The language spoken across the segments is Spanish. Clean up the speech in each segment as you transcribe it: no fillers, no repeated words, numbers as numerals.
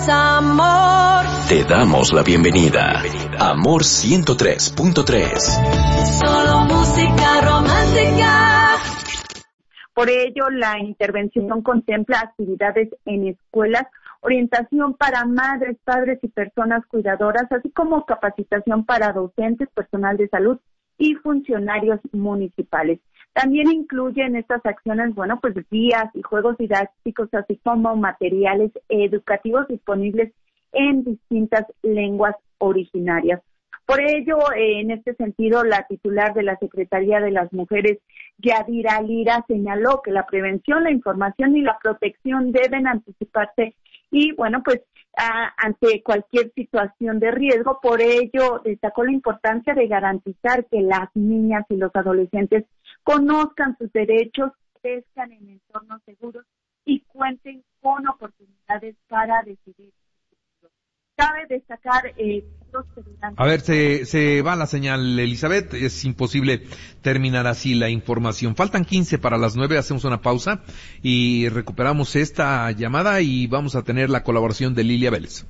Amor. Te damos la bienvenida. Amor 103.3. Solo música romántica. Por ello, la intervención contempla actividades en escuelas, orientación para madres, padres y personas cuidadoras, así como capacitación para docentes, personal de salud y funcionarios municipales. También incluye en estas acciones, pues guías y juegos didácticos, así como materiales educativos disponibles en distintas lenguas originarias. Por ello, en este sentido, la titular de la Secretaría de las Mujeres, Yadira Lira, señaló que la prevención, la información y la protección deben anticiparse y, ante cualquier situación de riesgo. Por ello, destacó la importancia de garantizar que las niñas y los adolescentes conozcan sus derechos, crezcan en entornos seguros y cuenten con oportunidades para decidir. Cabe destacar... A ver, se va la señal, Elizabeth, es imposible terminar así la información. Faltan 15 para las 9, hacemos una pausa y recuperamos esta llamada y vamos a tener la colaboración de Lilia Vélez.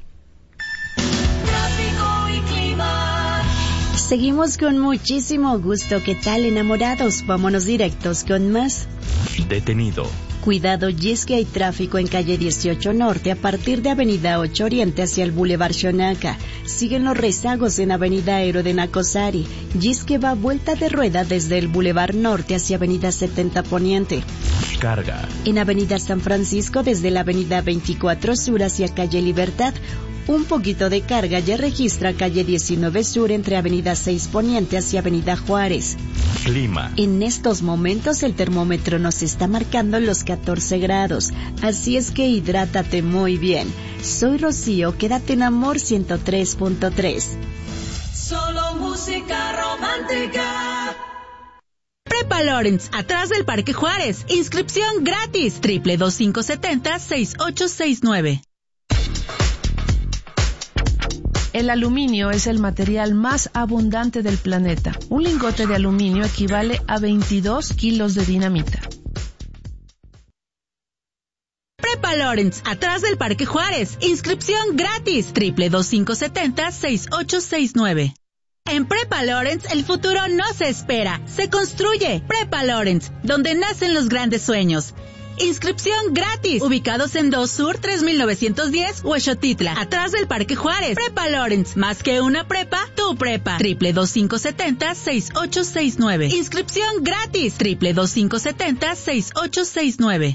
Seguimos con muchísimo gusto. ¿Qué tal, enamorados? Vámonos directos con más. Detenido. Cuidado, y es que hay tráfico en calle 18 Norte a partir de avenida 8 Oriente hacia el Boulevard Xonaca. Siguen los rezagos en avenida Aero de Nacosari, y es que va vuelta de rueda desde el Boulevard Norte hacia avenida 70 Poniente. Carga. En avenida San Francisco desde la avenida 24 Sur hacia calle Libertad. Un poquito de carga ya registra calle 19 Sur entre avenida 6 Poniente hacia avenida Juárez. Clima. En estos momentos el termómetro nos está marcando los 14 grados, así es que hidrátate muy bien. Soy Rocío, quédate en Amor 103.3. Solo música romántica. Prepa Lawrence, atrás del Parque Juárez. Inscripción gratis. 222-570-6869. El aluminio es el material más abundante del planeta. Un lingote de aluminio equivale a 22 kilos de dinamita. Prepa Lawrence, atrás del Parque Juárez. Inscripción gratis. 222-570-6869. En Prepa Lawrence, el futuro no se espera, se construye. Prepa Lawrence, donde nacen los grandes sueños. Inscripción gratis. Ubicados en 2 Sur 3910 Huexotitla, atrás del Parque Juárez. Prepa Lawrence, más que una prepa, tu prepa. 222-570-6869. Inscripción gratis. 222-570-6869.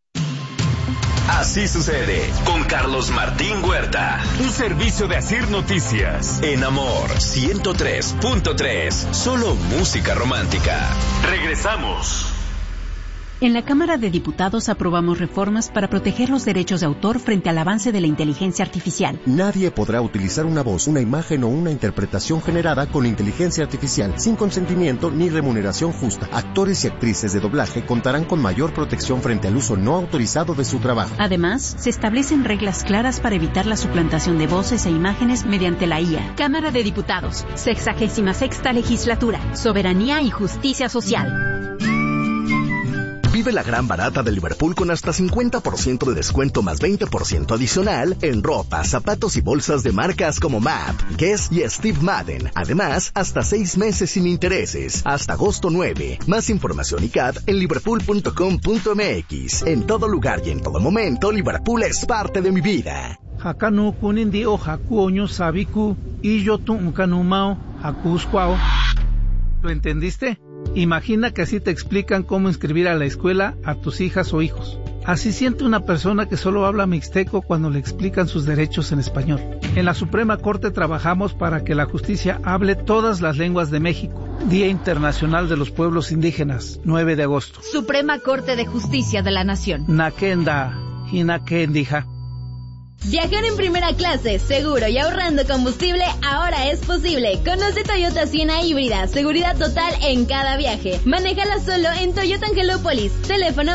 Así sucede con Carlos Martín Huerta. Un servicio de Asir Noticias. En Amor 103.3. Solo música romántica. Regresamos. En la Cámara de Diputados aprobamos reformas para proteger los derechos de autor frente al avance de la inteligencia artificial. Nadie podrá utilizar una voz, una imagen o una interpretación generada con inteligencia artificial sin consentimiento ni remuneración justa. Actores y actrices de doblaje contarán con mayor protección frente al uso no autorizado de su trabajo. Además, se establecen reglas claras para evitar la suplantación de voces e imágenes mediante la IA. Cámara de Diputados, 66ª Legislatura, Soberanía y Justicia Social. Vive la gran barata de Liverpool con hasta 50% de descuento más 20% adicional en ropa, zapatos y bolsas de marcas como MAP, Guess y Steve Madden. Además, hasta 6 meses sin intereses, hasta agosto 9. Más información y CAT en liverpool.com.mx. En todo lugar y en todo momento, Liverpool es parte de mi vida. Hakanu kunindi o haku oño sabiku y yo tu unkanumao hakuskwao. ¿Lo entendiste? Imagina que así te explican cómo inscribir a la escuela a tus hijas o hijos. Así siente una persona que solo habla mixteco cuando le explican sus derechos en español. En la Suprema Corte trabajamos para que la justicia hable todas las lenguas de México. Día Internacional de los Pueblos Indígenas, 9 de agosto. Suprema Corte de Justicia de la Nación. Nakenda, Hinakendija. Viajar en primera clase, seguro y ahorrando combustible, ahora es posible. Conoce Toyota Siena híbrida, seguridad total en cada viaje. Manéjala solo en Toyota Angelópolis. Teléfono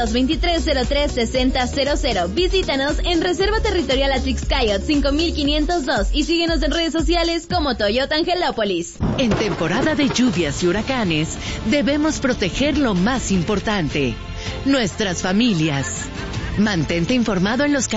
2223036000. Visítanos en Reserva Territorial Atrixcayot 5502 y síguenos en redes sociales como Toyota Angelópolis. En temporada de lluvias y huracanes, debemos proteger lo más importante, nuestras familias. Mantente informado en los